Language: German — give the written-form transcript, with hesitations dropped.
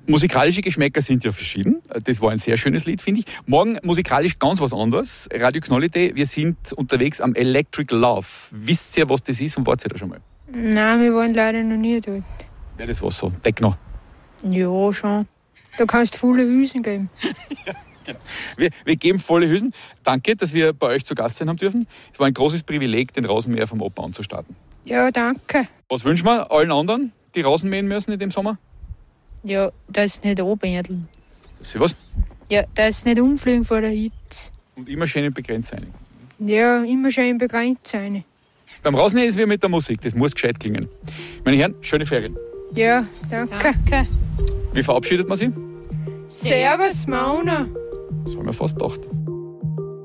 Musikalische Geschmäcker sind ja verschieden. Das war ein sehr schönes Lied, finde ich. Morgen musikalisch ganz was anderes. Radio Knolli, wir sind unterwegs am Electric Love. Wisst ihr, was das ist und wart ihr da schon mal? Nein, wir waren leider noch nie dort. Ja, das war so. Techno. Ja, schon. Da kannst du volle Hüsen geben. Ja, genau. Wir geben volle Hüsen. Danke, dass wir bei euch zu Gast sein haben dürfen. Es war ein großes Privileg, den Rasenmäher vom Opa anzustarten. Ja, danke. Was wünschen wir allen anderen, die Rasen mähen müssen in dem Sommer? Ja, dass nicht anbärdeln. Dass sie was? Ja, dass nicht umfliegen vor der Hitze. Und immer schön begrenzt sein. Ja, immer schön begrenzt sein. Beim Rasenmähen ist es wie mit der Musik, das muss gescheit klingen. Meine Herren, schöne Ferien. Ja, danke. Wie verabschiedet man sie? Servus, Mauna. Das haben wir fast gedacht.